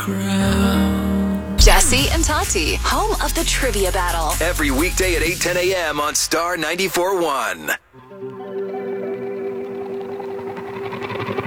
Jesse and Tati, home of the Trivia Battle. Every weekday at 8:10 a.m. on Star 94.1.